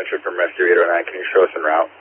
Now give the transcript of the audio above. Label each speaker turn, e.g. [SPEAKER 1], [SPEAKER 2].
[SPEAKER 1] transmission from Rescue 809. Can you show us en route?